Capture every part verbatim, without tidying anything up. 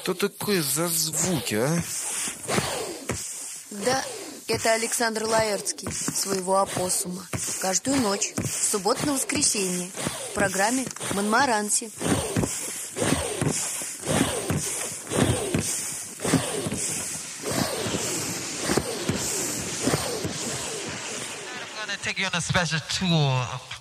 Что такое за звуки, а? Да, это Александр Лаэртский, своего опоссума. Каждую ночь, в субботу на воскресенье, в программе «Монмаранси». Take you on a special tour.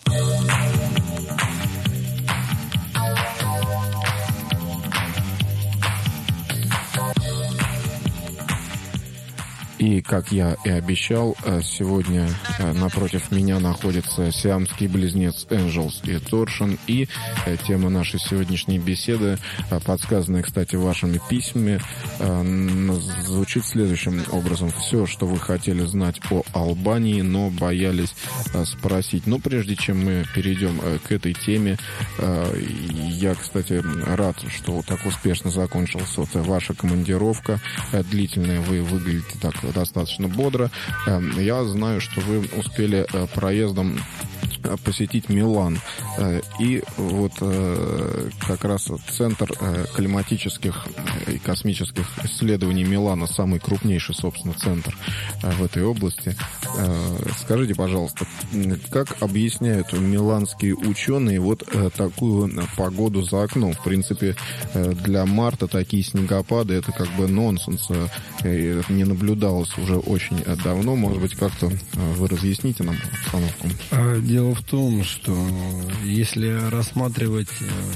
И, как я и обещал, сегодня напротив меня находится сиамский близнец Энджелс и Торшин. И тема нашей сегодняшней беседы, подсказанная, кстати, вашими письмами, звучит следующим образом. Все, что вы хотели знать о Албании, но боялись спросить. Но прежде чем мы перейдем к этой теме, я, кстати, рад, что так успешно закончилась вот ваша командировка длительная. Вы выглядите так достаточно бодро. Я знаю, что вы успели проездом посетить Милан. И вот как раз центр климатических и космических исследований Милана, самый крупнейший, собственно, центр в этой области. Скажите, пожалуйста, как объясняют миланские ученые вот такую погоду за окном? В принципе, для марта такие снегопады — это как бы нонсенс. Не наблюдалось уже очень давно. Может быть, как-то вы разъясните нам обстановку? Дело в том, что если рассматривать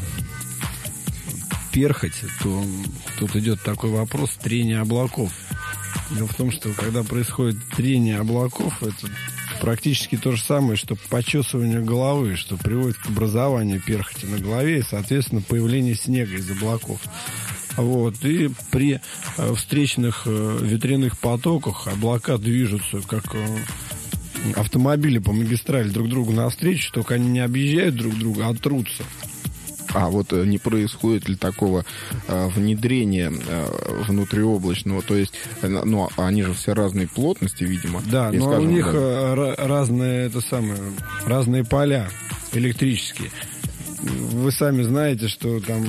перхоть, то тут идет такой вопрос трения облаков. Дело в том, что когда происходит трение облаков, это практически то же самое, что почесывание головы, что приводит к образованию перхоти на голове и, соответственно, появлению снега из облаков. Вот. И при встречных ветряных потоках облака движутся как автомобили по магистрали друг другу навстречу, только они не объезжают друг друга, а трутся. А вот не происходит ли такого э, внедрения э, внутриоблачного? То есть, э, ну, они же все разной плотности, видимо. Да, и, но скажем, у них да, э, разные, это самое, разные поля электрические. Вы сами знаете, что там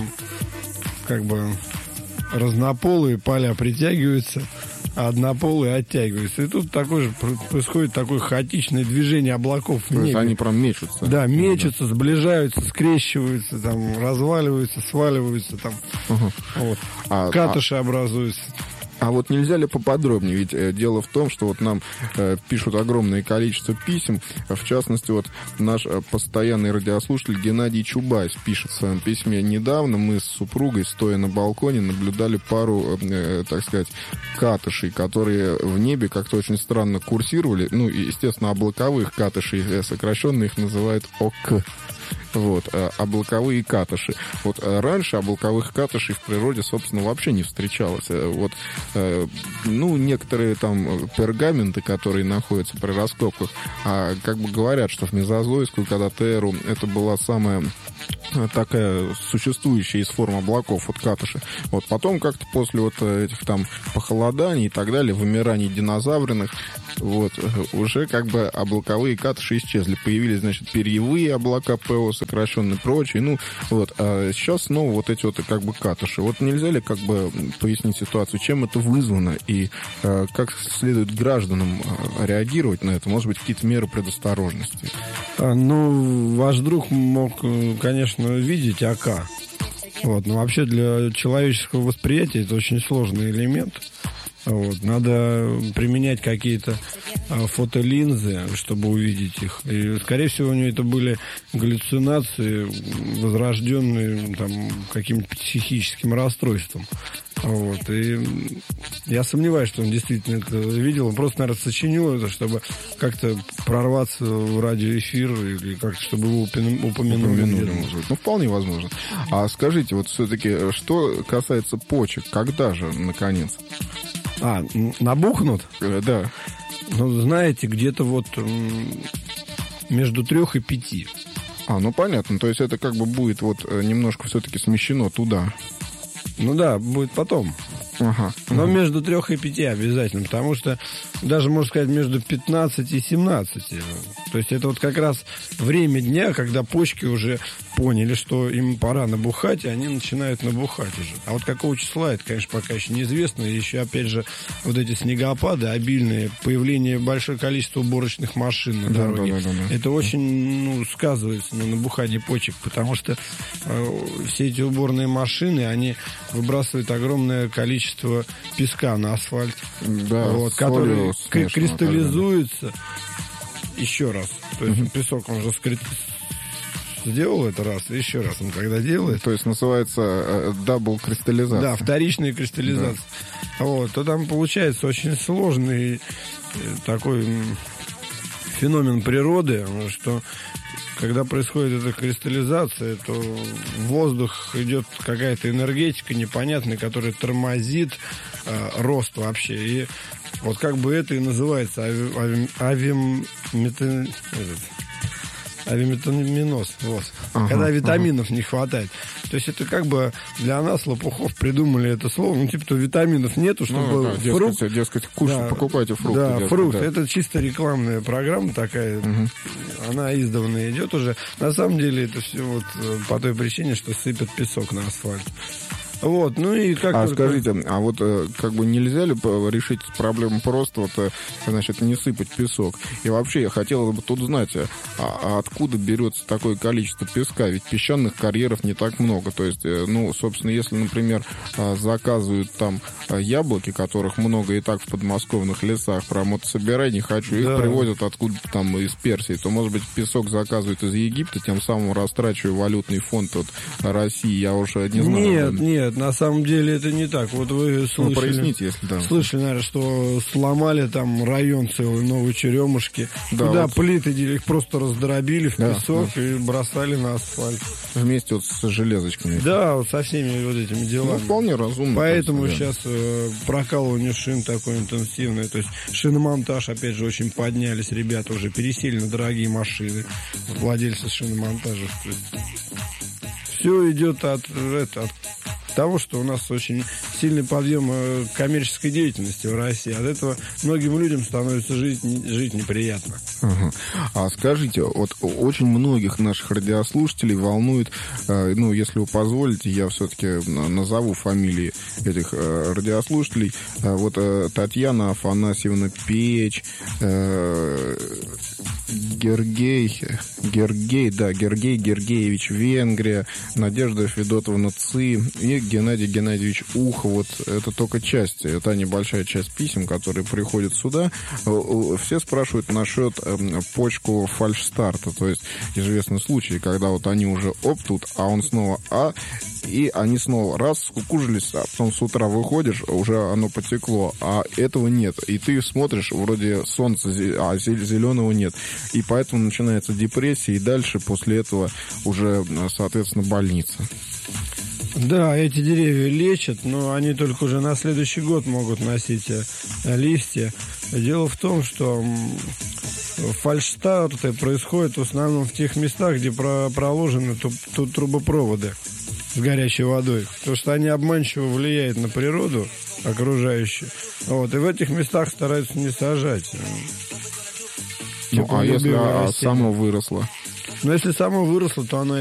как бы разнополые поля притягиваются, а однополые оттягиваются. И тут такое же происходит такое хаотичное движение облаков в небе. Они прям мечутся. Да, мечутся, да. Сближаются, скрещиваются, там, разваливаются, сваливаются, там, угу. вот. а, катыши а... образуются. А вот нельзя ли поподробнее? Ведь э, дело в том, что вот нам э, пишут огромное количество писем. В частности, вот наш э, постоянный радиослушатель Геннадий Чубайс пишет в своем письме: недавно мы с супругой, стоя на балконе, наблюдали пару, э, так сказать, катышей, которые в небе как-то очень странно курсировали. Ну, и, естественно, облаковых катышей, сокращенно их называют ОК. Вот, а облаковые катыши. Вот раньше облаковых катышей в природе, собственно, вообще не встречалось. Вот, ну, некоторые там пергаменты, которые находятся при раскопках, а как бы говорят, что в мезозойскую, когда-то эру, это была самая такая существующая из форм облаков, вот катыши. Вот потом как-то после вот этих там похолоданий и так далее, вымираний динозавренных, вот, уже как бы облаковые катыши исчезли. Появились, значит, перьевые облака, ПО сокращенно, прочие. Ну, вот, а сейчас снова вот эти вот как бы катыши. Вот нельзя ли как бы пояснить ситуацию, чем это вызвано и э, как следует гражданам реагировать на это? Может быть, какие-то меры предосторожности? А, ну, ваш друг мог, конечно, видеть АК. Вот, но вообще для человеческого восприятия это очень сложный элемент. Вот. Надо применять какие-то а, фотолинзы, чтобы увидеть их. И, скорее всего, у него это были галлюцинации, возрожденные там, каким-то психическим расстройством. Вот. И я сомневаюсь, что он действительно это видел. Он просто, наверное, сочинил это, чтобы как-то прорваться в радиоэфир или как-то, чтобы его упомянули. упомянули может быть. Ну, вполне возможно. А скажите, вот все-таки, что касается почек, когда же, наконец? А, набухнут? Э, да. Ну, знаете, где-то вот между трех и пяти. А, ну понятно. То есть это как бы будет вот немножко все-таки смещено туда. Ну да, будет потом. Ага. Но между трех и пяти обязательно, потому что даже, можно сказать, между пятнадцати и семнадцати. То есть это вот как раз время дня, когда почки уже поняли, что им пора набухать, и они начинают набухать уже. А вот какого числа, это, конечно, пока еще неизвестно. И еще, опять же, вот эти снегопады обильные, появление большого количества уборочных машин на Да, дороге, да, да, да, да. это очень, ну, сказывается на набухании почек, потому что э, все эти уборные машины, они выбрасывают огромное количество песка на асфальт, Да, вот, солью который смешанного, кристаллизуется еще раз. То есть песок, он же скрит... сделал это раз, и еще раз он когда делает. То есть называется дабл кристаллизация. Да, вторичная кристаллизация. Да. Вот, то там получается очень сложный такой феномен природы, что когда происходит эта кристаллизация, то в воздух идет какая-то энергетика непонятная, которая тормозит э, рост вообще. И вот как бы это и называется ави, ави, авиамета, авиаметаминоз. Вот. Ага, когда витаминов ага. не хватает. То есть это как бы для нас, лопухов, придумали это слово. Ну, типа, то витаминов нету, чтобы ну, да, фрукт... Дескать, дескать кушай, да, покупайте фрукты. Да, дескать, фрукт. Да. Это чисто рекламная программа такая. Угу. Она издавна идет уже. На самом деле это все вот по той причине, что сыпят песок на асфальт. Вот, ну и как... А только... скажите, а вот как бы нельзя ли решить проблему просто вот, значит, не сыпать песок? И вообще я хотел бы тут знать, а, а откуда берется такое количество песка? Ведь песчаных карьеров не так много. То есть, ну, собственно, если, например, заказывают там яблоки, которых много и так в подмосковных лесах, прям вот собирай, не хочу, их да. привозят откуда-то там из Персии, то, может быть, песок заказывают из Египта, тем самым растрачивая валютный фонд от России, я уже не знаю. Нет, нет. На самом деле это не так. Вот вы слышали, ну, проясните, если да. слышали, наверное, что сломали там район целый Новой Черемушки. Да, Туда вот. плиты их просто раздробили в да, песок да. и бросали на асфальт. Вместе вот с железочками. Да, вот со всеми вот этими делами. Ну, вполне разумно. Поэтому кажется, сейчас э, прокалывание шин такое интенсивное. То есть шиномонтаж, опять же, очень поднялись. Ребята уже пересели на дорогие машины. Владельцы шиномонтажев. Все идет от, это, от того, что у нас очень сильный подъем коммерческой деятельности в России. От этого многим людям становится жить, жить неприятно. Ага. А скажите, вот очень многих наших радиослушателей волнует, э, ну, если вы позволите, я все-таки назову фамилии этих э, радиослушателей. Э, вот э, Татьяна Афанасьевна Печь, э, Гергей, Гергей, да, Гергей Гергеевич Венгрия, Надежда Федотовна Ци и Геннадий Геннадьевич Ух. Вот это только часть, это небольшая часть писем, которые приходят сюда. Все спрашивают насчет почку фальшстарта, то есть известный случай, когда вот они уже оп тут, а он снова а, и они снова раз скукужились, а потом с утра выходишь, уже оно потекло, а этого нет. И ты смотришь, вроде солнца, а зеленого нет. И поэтому начинается депрессия, и дальше после этого уже, соответственно, больница. Да, эти деревья лечат, но они только уже на следующий год могут носить листья. Дело в том, что фальшстарты происходят в основном в тех местах, где проложены тут трубопроводы с горячей водой, потому что они обманчиво влияют на природу окружающую. Вот, и в этих местах стараются не сажать. Ну, а если а, само выросло? Но если само выросло, то оно